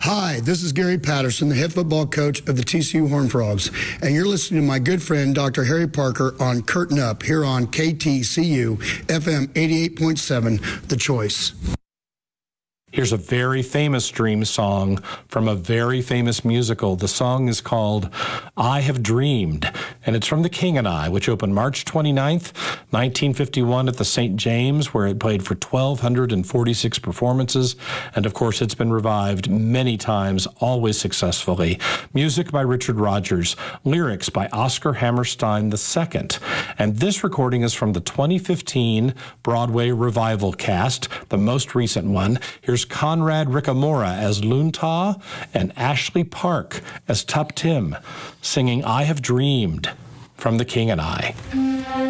Hi, this is Gary Patterson, the head football coach of the TCU Horned Frogs, and you're listening to my good friend Dr. Harry Parker on Curtain Up here on KTCU FM 88.7, The Choice. Here's a very famous Dream song from a very famous musical. The song is called I Have Dreamed, and it's from The King and I, which opened March 29th, 1951 at the St. James, where it played for 1,246 performances. And of course, it's been revived many times, always successfully. Music by Richard Rodgers, lyrics by Oscar Hammerstein II. And this recording is from the 2015 Broadway revival cast, the most recent one. Here's Conrad Ricamora as Lunta and Ashley Park as Tup Tim, singing I Have Dreamed from The King and I.